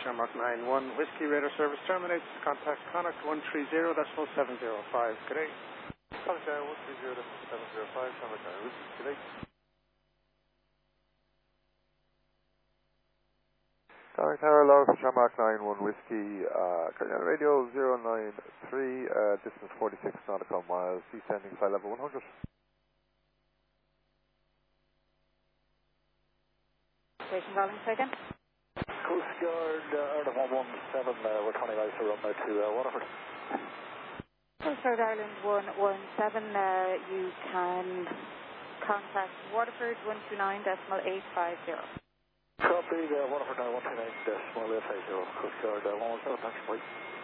Shamrock 91 Whiskey Radar service terminates. Contact Connacht 130.705. Good day. Connacht 130.705. Shamrock 91 Whiskey. Good day. Connacht Tower, Lower Shamrock 91 Whiskey. Current radio 093. Distance 46 nautical miles. Descending flight level 100. Station calling second. Coast Guard, Ireland 117, we're 20 miles to run now to Waterford. Coast Guard Ireland 117, you can contact Waterford 129.850. Copy, Waterford now 129.850. Coast Guard 117, thanks, bye.